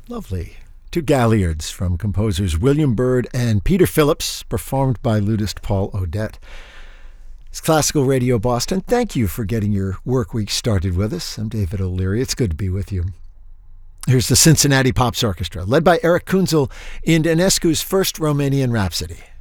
Lovely. Two Galliards from composers William Byrd and Peter Phillips, performed by ludist Paul Odette. It's Classical Radio Boston. Thank you for getting your work week started with us. I'm David O'Leary. It's good to be with you. Here's the Cincinnati Pops Orchestra, led by Eric Kunzel in Enescu's first Romanian Rhapsody.